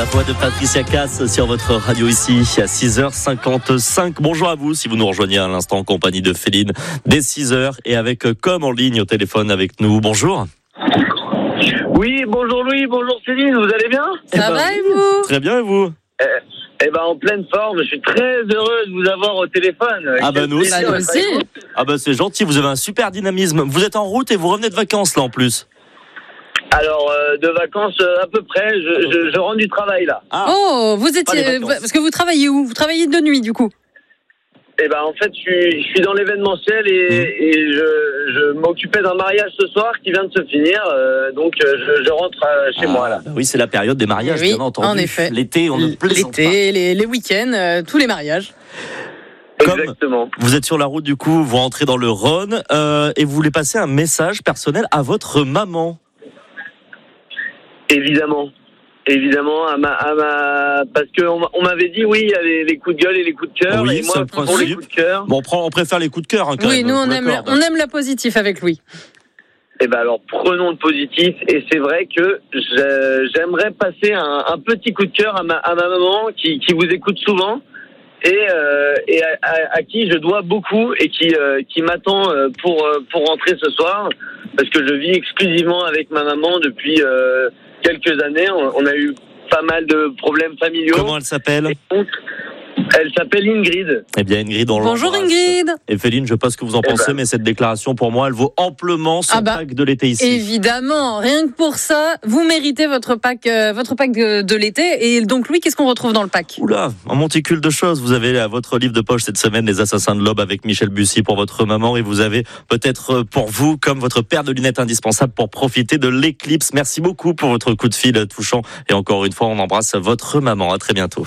voix de Patricia Cass sur votre radio ici à 6h55. Bonjour à vous si vous nous rejoignez à l'instant en compagnie de Féline dès 6h et avec Com en ligne au téléphone avec nous. Bonjour. Oui, bonjour Louis, bonjour Céline, vous allez bien ? Ça va et vous ? Très bien et vous ? En pleine forme, je suis très heureux de vous avoir au téléphone. Ah bah nous aussi. Ah bah c'est gentil, vous avez un super dynamisme. Vous êtes en route et vous revenez de vacances là en plus. Alors, de vacances à peu près, je rentre du travail là. Ah. Oh, vous étiez... Parce que vous travaillez où ? Vous travaillez de nuit du coup ? En fait, je suis dans l'événementiel et je m'occupais d'un mariage ce soir qui vient de se finir. Donc, je rentre chez moi là. Oui, c'est la période des mariages, bien entendu. En effet. L'été, on ne plaisante pas. L'été, les week-ends, tous les mariages. Exactement. Vous êtes sur la route du coup, vous rentrez dans le Rhône et vous voulez passer un message personnel à votre maman. Évidemment, parce qu'on m'avait dit oui, il y a les coups de gueule et les coups de cœur. Oui, et moi, pour les coups de cœur. Bon, on préfère les coups de cœur, hein, quand même. Oui, nous, on aime la positif avec Louis. Alors, prenons le positif. Et c'est vrai que j'aimerais passer un petit coup de cœur à ma maman qui vous écoute souvent et à qui je dois beaucoup et qui m'attend pour rentrer ce soir parce que je vis exclusivement avec ma maman depuis quelques années. On a eu pas mal de problèmes familiaux. Comment elle s'appelle ? Elle s'appelle Ingrid. Eh bien Ingrid, on Bonjour Ingrid. Et Féline, je ne sais pas ce que vous en pensez, mais cette déclaration pour moi, elle vaut amplement son pack de l'été ici. Évidemment, rien que pour ça, vous méritez votre pack de l'été. Et donc Louis, qu'est-ce qu'on retrouve dans le pack ? Oula, un monticule de choses. Vous avez à votre livre de poche cette semaine Les Assassins de l'Aube avec Michel Bussy pour votre maman, et vous avez peut-être pour vous comme votre paire de lunettes indispensable pour profiter de l'éclipse. Merci beaucoup pour votre coup de fil touchant et encore une fois, on embrasse votre maman. À très bientôt.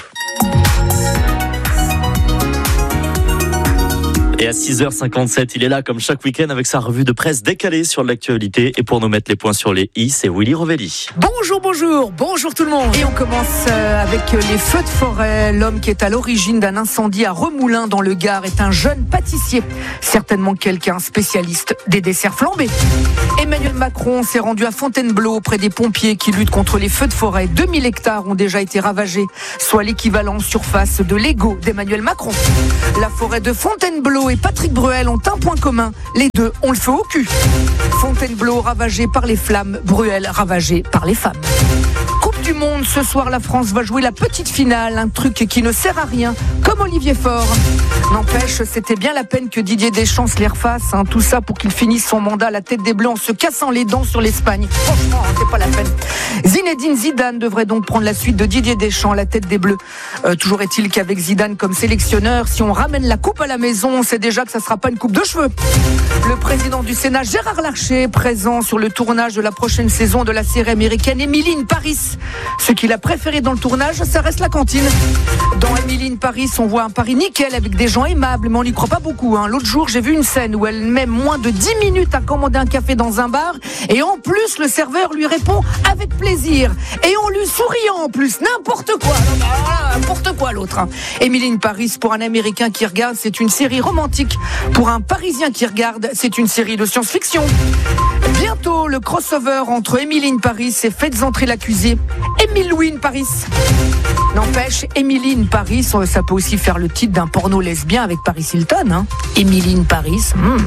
Et à 6h57, il est là comme chaque week-end avec sa revue de presse décalée sur l'actualité. Et pour nous mettre les points sur les i, c'est Willy Rovelli. Bonjour tout le monde. Et on commence avec les feux de forêt. L'homme qui est à l'origine d'un incendie à Remoulins dans le Gard est un jeune pâtissier. Certainement quelqu'un spécialiste des desserts flambés. Emmanuel Macron s'est rendu à Fontainebleau auprès des pompiers qui luttent contre les feux de forêt. 2000 hectares ont déjà été ravagés, soit l'équivalent surface de Lego d'Emmanuel Macron. La forêt de Fontainebleau et Patrick Bruel ont un point commun. Les deux ont le feu au cul. Fontainebleau ravagé par les flammes, Bruel ravagé par les femmes. Coupe du Monde, ce soir la France va jouer la petite finale, un truc qui ne sert à rien, comme Olivier Faure. N'empêche, c'était bien la peine que Didier Deschamps se les refasse, tout ça pour qu'il finisse son mandat à la tête des Bleus en se cassant les dents sur l'Espagne. Franchement, c'est pas la peine. Zinedine Zidane devrait donc prendre la suite de Didier Deschamps à la tête des Bleus. Toujours est-il qu'avec Zidane comme sélectionneur, si on ramène la coupe à la maison, on sait déjà que ça sera pas une coupe de cheveux. Le président du Sénat, Gérard Larcher, présent sur le tournage de la prochaine saison de la série américaine Emily in Paris. Ce qu'il a préféré dans le tournage, ça reste la cantine. Dans Emily in Paris, on voit un Paris nickel avec des gens aimables, mais on n'y croit pas beaucoup. L'autre jour, j'ai vu une scène où elle met moins de 10 minutes à commander un café dans un bar, et en plus, le serveur lui répond avec plaisir. Et on lui sourit en plus, n'importe quoi. N'importe quoi l'autre. Emily in Paris, pour un Américain qui regarde, c'est une série romantique. Pour un Parisien qui regarde, c'est une série de science-fiction. Bientôt, le crossover entre Emily in Paris et Faites entrer l'accusé, Émile Louis in Paris. N'empêche, Emily in Paris, ça peut aussi faire le titre d'un porno lesbien avec Paris Hilton. Emily in Paris.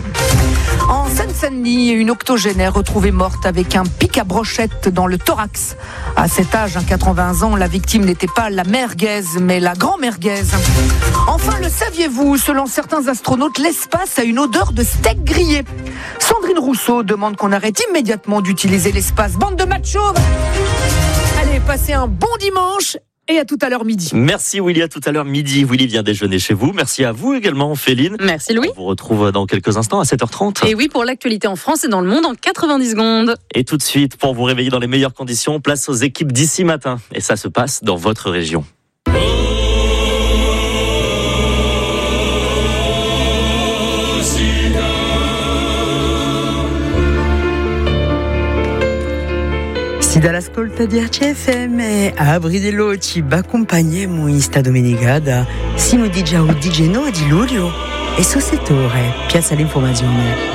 En Seine-Saint-Denis, une octogénaire retrouvée morte avec un pic à brochette dans le thorax. À cet âge, 80 ans, la victime n'était pas la merguez, mais la grand-merguez. Enfin, le saviez-vous, selon certains astronautes, l'espace a une odeur de steak grillé. Sandrine Rousseau demande qu'on arrête immédiatement d'utiliser l'espace. Bande de machos! Allez, passez un bon dimanche et à tout à l'heure midi. Merci Willy, à tout à l'heure midi. Willy vient déjeuner chez vous. Merci à vous également, Féline. Merci Louis. On vous retrouve dans quelques instants à 7h30. Et oui, pour l'actualité en France et dans le monde en 90 secondes. Et tout de suite, pour vous réveiller dans les meilleures conditions, place aux équipes d'ici matin. Et ça se passe dans votre région. Si dall'ascolto di RCFM a Bridello ci accompagniamo in sta domenicata, siamo di già il 19 di luglio e sul settore Piazza l'Informazione.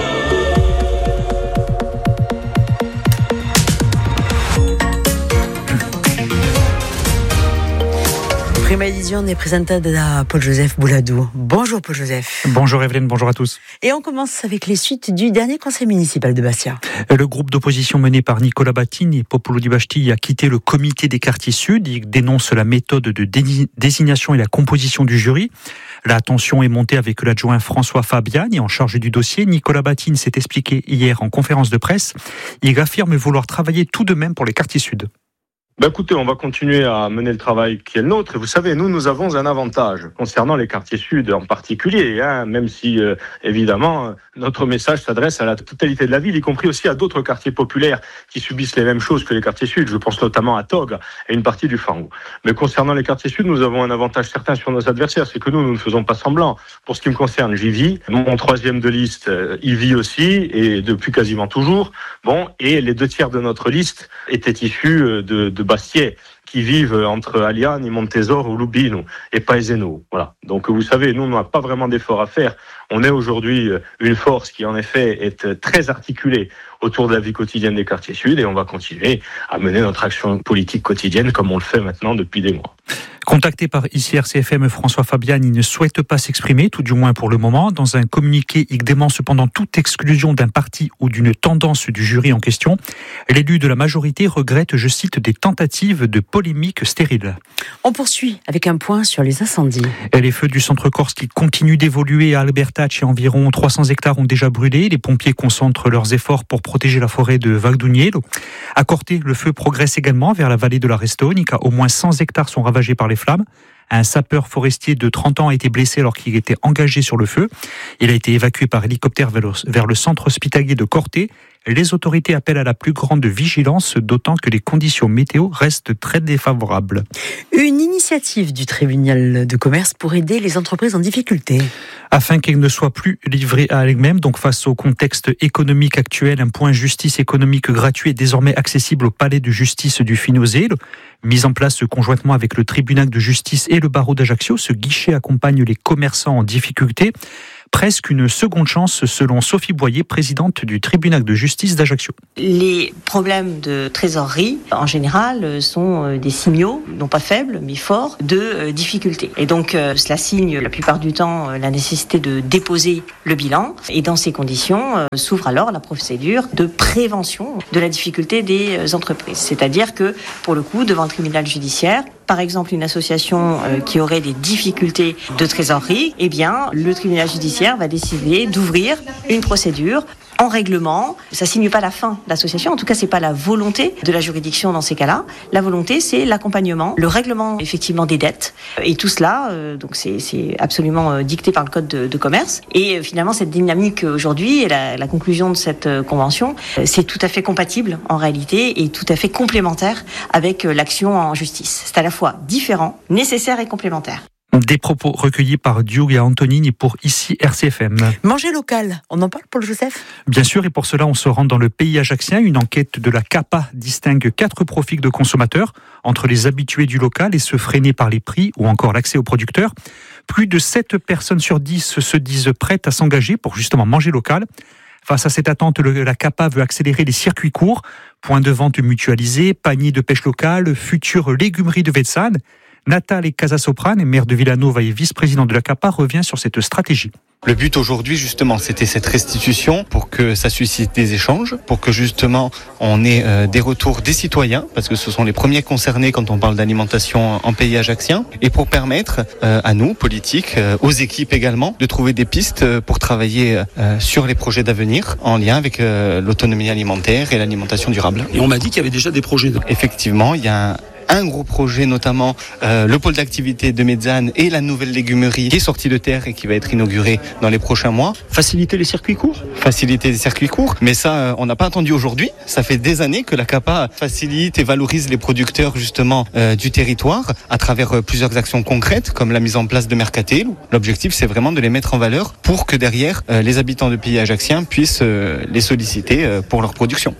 Prima edizione est présentée da Paul-Joseph Bouladou. Bonjour Paul-Joseph. Bonjour Evelyne, bonjour à tous. Et on commence avec les suites du dernier conseil municipal de Bastia. Le groupe d'opposition mené par Nicolas Battini et Popolo di Bastille a quitté le comité des quartiers sud. Il dénonce la méthode de désignation et la composition du jury. La tension est montée avec l'adjoint François Fabiani en charge du dossier. Nicolas Battini s'est expliqué hier en conférence de presse. Il affirme vouloir travailler tout de même pour les quartiers sud. Écoutez, on va continuer à mener le travail qui est le nôtre. Et vous savez, nous avons un avantage concernant les quartiers sud en particulier, même si, évidemment, notre message s'adresse à la totalité de la ville, y compris aussi à d'autres quartiers populaires qui subissent les mêmes choses que les quartiers sud. Je pense notamment à Tog et une partie du Fangou. Mais concernant les quartiers sud, nous avons un avantage certain sur nos adversaires, c'est que nous ne faisons pas semblant. Pour ce qui me concerne, j'y vis. Mon troisième de liste y vit aussi, et depuis quasiment toujours. Et les 2/3 de notre liste étaient issus de Bastiais, qui vivent entre Aliani, Montesor ou Lubino et Paeseno. Voilà. Donc vous savez, nous on n'a pas vraiment d'effort à faire. On est aujourd'hui une force qui en effet est très articulée autour de la vie quotidienne des quartiers sud et on va continuer à mener notre action politique quotidienne comme on le fait maintenant depuis des mois. Contacté par ici RCFM, François Fabiani ne souhaite pas s'exprimer, tout du moins pour le moment. Dans un communiqué, il dément cependant toute exclusion d'un parti ou d'une tendance du jury en question. L'élu de la majorité regrette, je cite, des tentatives de polémique stérile. On poursuit avec un point sur les incendies. Et les feux du centre Corse qui continuent d'évoluer à Albertacci, environ 300 hectares ont déjà brûlé. Les pompiers concentrent leurs efforts pour protéger la forêt de Valdugniello. À Corté, le feu progresse également vers la vallée de la Restonica. Au moins 100 hectares sont ravagés par les flammes. Un sapeur forestier de 30 ans a été blessé alors qu'il était engagé sur le feu. Il a été évacué par hélicoptère vers le centre hospitalier de Corté. Les autorités appellent à la plus grande vigilance, d'autant que les conditions météo restent très défavorables. Une initiative du tribunal de commerce pour aider les entreprises en difficulté. Afin qu'elles ne soient plus livrées à elles-mêmes, donc face au contexte économique actuel, un point justice économique gratuit est désormais accessible au palais de justice du Finosé. Mis en place conjointement avec le tribunal de justice et le barreau d'Ajaccio, ce guichet accompagne les commerçants en difficulté. Presque une seconde chance, selon Sophie Boyer, présidente du tribunal de justice d'Ajaccio. Les problèmes de trésorerie, en général, sont des signaux, non pas faibles, mais forts, de difficultés. Et donc, cela signe la plupart du temps la nécessité de déposer le bilan. Et dans ces conditions, s'ouvre alors la procédure de prévention de la difficulté des entreprises. C'est-à-dire que, pour le coup, devant le tribunal judiciaire, par exemple une association qui aurait des difficultés de trésorerie, eh bien, le tribunal judiciaire va décider d'ouvrir une procédure en règlement. Ça signe pas la fin de l'association, en tout cas c'est pas la volonté de la juridiction dans ces cas-là. La volonté c'est l'accompagnement, le règlement effectivement des dettes et tout cela donc c'est absolument dicté par le code de commerce et finalement cette dynamique aujourd'hui et la conclusion de cette convention, c'est tout à fait compatible en réalité et tout à fait complémentaire avec l'action en justice. C'est à la fois différent, nécessaire et complémentaire. Des propos recueillis par Diogo et Antonini pour ici RCFM. Manger local, on en parle Paul-Joseph ? Bien sûr, et pour cela on se rend dans le pays ajaccien. Une enquête de la CAPA distingue 4 profils de consommateurs entre les habitués du local et ceux freinés par les prix ou encore l'accès aux producteurs. Plus de 7 personnes sur 10 se disent prêtes à s'engager pour justement manger local. Face à cette attente, la CAPA veut accélérer les circuits courts, points de vente mutualisés, paniers de pêche locale, futures légumeries de Vetzane. Nathalie Casasoprane, maire de Villanova et vice-présidente de la CAPA, revient sur cette stratégie. Le but aujourd'hui, justement, c'était cette restitution pour que ça suscite des échanges, pour que justement on ait des retours des citoyens, parce que ce sont les premiers concernés quand on parle d'alimentation en pays ajaccien, et pour permettre à nous, politiques, aux équipes également, de trouver des pistes pour travailler sur les projets d'avenir en lien avec l'autonomie alimentaire et l'alimentation durable. Et on m'a dit qu'il y avait déjà des projets. Effectivement, il y a un gros projet, notamment le pôle d'activité de Mezzane et la nouvelle légumerie qui est sortie de terre et qui va être inaugurée dans les prochains mois. Faciliter les circuits courts ? Faciliter les circuits courts, mais ça, on n'a pas attendu aujourd'hui. Ça fait des années que la CAPA facilite et valorise les producteurs justement du territoire à travers plusieurs actions concrètes comme la mise en place de Mercatel. L'objectif, c'est vraiment de les mettre en valeur pour que derrière, les habitants de pays ajaccien puissent les solliciter pour leur production.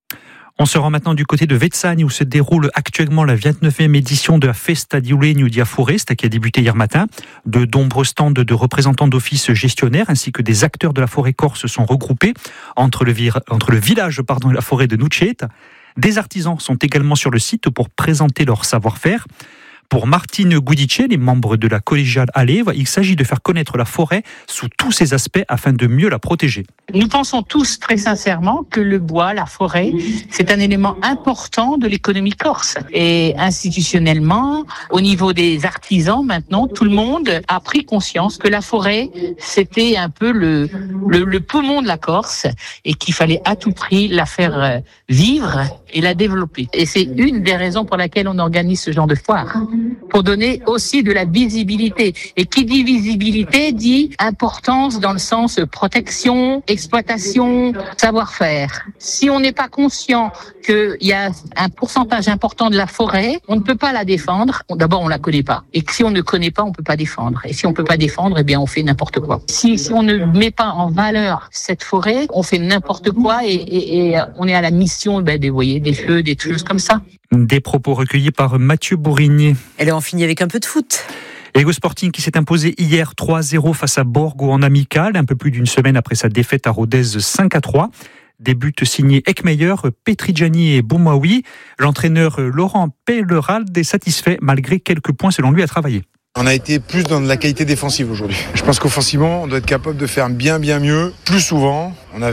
On se rend maintenant du côté de Vezzane où se déroule actuellement la 29e édition de la Festa di Legno di Foresta qui a débuté hier matin. De nombreux stands de représentants d'offices gestionnaires ainsi que des acteurs de la forêt corse sont regroupés entre le village et la forêt de Nuceta. Des artisans sont également sur le site pour présenter leur savoir-faire. Pour Martine Guidice, les membres de la collégiale Allève, il s'agit de faire connaître la forêt sous tous ses aspects afin de mieux la protéger. Nous pensons tous très sincèrement que le bois, la forêt, c'est un élément important de l'économie corse. Et institutionnellement, au niveau des artisans, maintenant, tout le monde a pris conscience que la forêt, c'était un peu le poumon de la Corse et qu'il fallait à tout prix la faire vivre et la développer. Et c'est une des raisons pour laquelle on organise ce genre de foire, pour donner aussi de la visibilité. Et qui dit visibilité dit importance dans le sens protection, exploitation, savoir-faire. Si on n'est pas conscient qu'il y a un pourcentage important de la forêt, on ne peut pas la défendre. D'abord, on la connaît pas. Et si on ne connaît pas, on peut pas défendre. Et si on peut pas défendre, eh bien, on fait n'importe quoi. Si on ne met pas en valeur cette forêt, on fait n'importe quoi et on est à la mission, des feux, des choses comme ça. Des propos recueillis par Mathieu Bourigné. Elle en finit avec un peu de foot. Ego Sporting qui s'est imposé hier 3-0 face à Borgo en amical, un peu plus d'une semaine après sa défaite à Rodez 5-3. Des buts signés Ekmeyer, Petrigiani et Boumaoui. L'entraîneur Laurent Pelleralde est satisfait malgré quelques points selon lui à travailler. On a été plus dans de la qualité défensive aujourd'hui. Je pense qu'offensivement, on doit être capable de faire bien mieux, plus souvent.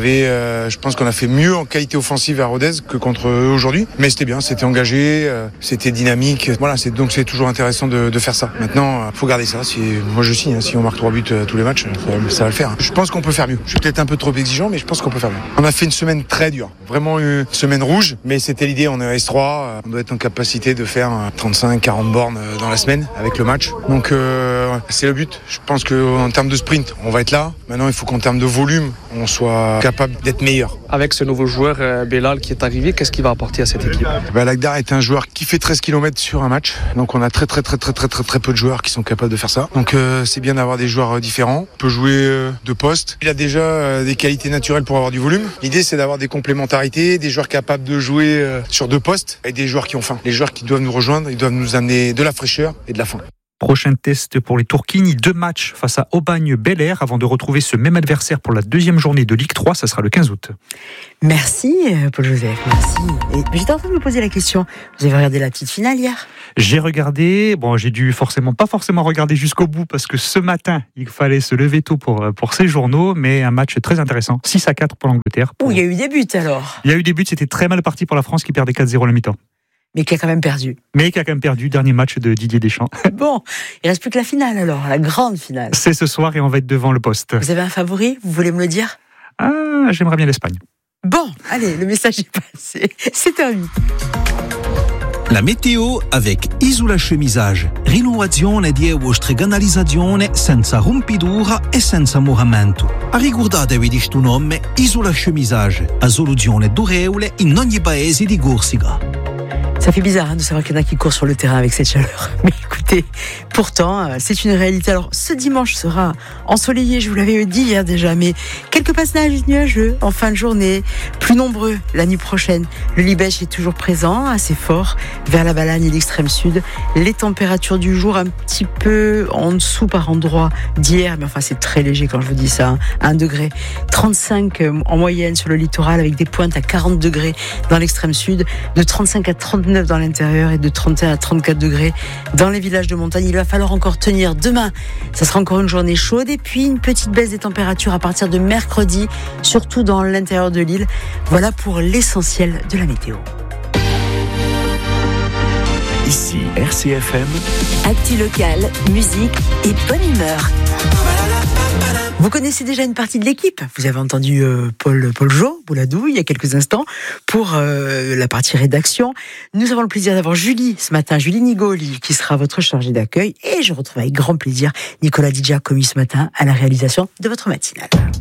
Je pense qu'on a fait mieux en qualité offensive à Rodez que contre eux aujourd'hui. Mais c'était bien, c'était engagé, c'était dynamique. Voilà, donc c'est toujours intéressant de faire ça. Maintenant, faut garder ça. Moi je signe, si on marque 3 buts tous les matchs, ça va le faire. Je pense qu'on peut faire mieux. Je suis peut-être un peu trop exigeant, mais je pense qu'on peut faire mieux. On a fait une semaine très dure, vraiment une semaine rouge, mais c'était l'idée. On est à S3, on doit être en capacité de faire 35-40 bornes dans la semaine avec le match. Donc c'est le but. Je pense qu'en termes de sprint, on va être là. Maintenant, il faut qu'en termes de volume, on soit capable d'être meilleur. Avec ce nouveau joueur, Belal, qui est arrivé, qu'est-ce qu'il va apporter à cette équipe ? Lagdar est un joueur qui fait 13 km sur un match. Donc on a très peu de joueurs qui sont capables de faire ça. Donc c'est bien d'avoir des joueurs différents. Il peut jouer de poste. Il a déjà des qualités naturelles pour avoir du volume. L'idée, c'est d'avoir des complémentarités, des joueurs capables de jouer sur 2 postes et des joueurs qui ont faim. Les joueurs qui doivent nous rejoindre, ils doivent nous amener de la fraîcheur et de la faim. Prochain test pour les Tourquignes, 2 matchs face à Aubagne-Bel-Air avant de retrouver ce même adversaire pour la 2e journée de Ligue 3, ça sera le 15 août. Merci Paul-Joseph, merci. Et j'étais en train de me poser la question, vous avez regardé la petite finale hier ? J'ai regardé, j'ai dû pas forcément regarder jusqu'au bout parce que ce matin, il fallait se lever tôt pour ces journaux, mais un match très intéressant, 6-4 pour l'Angleterre. Il y a eu des buts alors ? Il y a eu des buts, c'était très mal parti pour la France qui perdait 4-0 à la mi-temps. Mais qui a quand même perdu. Dernier match de Didier Deschamps. Bon, il reste plus que la finale alors, la grande finale. C'est ce soir et on va être devant le poste. Vous avez un favori ? Vous voulez me le dire ? J'aimerais bien l'Espagne. Bon, allez, le message est passé. C'est terminé. La météo avec Isola Chemisage. Rinnovazione di vostre canalizzazione senza rompidura e senza moramento. Ricordatevi di sto nome Isola Chemisage, a soluzione durevole in ogni paese di Corsica. Ça fait bizarre de savoir qu'il y en a qui courent sur le terrain avec cette chaleur. Mais écoutez, pourtant, c'est une réalité. Alors, ce dimanche sera ensoleillé, je vous l'avais dit hier déjà, mais quelques passages nuageux en fin de journée, plus nombreux la nuit prochaine. Le Libège est toujours présent, assez fort, vers la Balagne et l'extrême sud. Les températures du jour, un petit peu en dessous par endroit d'hier, mais enfin, c'est très léger quand je vous dis ça, 1 degré. 35 en moyenne sur le littoral, avec des pointes à 40 degrés dans l'extrême sud, de 35 à 39 dans l'intérieur et de 31 à 34 degrés dans les villages de montagne. Il va falloir encore tenir. Demain, ça sera encore une journée chaude et puis une petite baisse des températures à partir de mercredi, surtout dans l'intérieur de l'île. Voilà pour l'essentiel de la météo. Ici, RCFM. Actu locale, musique et bonne humeur. Vous connaissez déjà une partie de l'équipe. Vous avez entendu Paul Jo, Bouladou, il y a quelques instants, pour la partie rédaction. Nous avons le plaisir d'avoir Julie ce matin, Julie Nigoli, qui sera votre chargée d'accueil. Et je retrouve avec grand plaisir Nicolas Di Giacomi ce matin à la réalisation de votre matinale.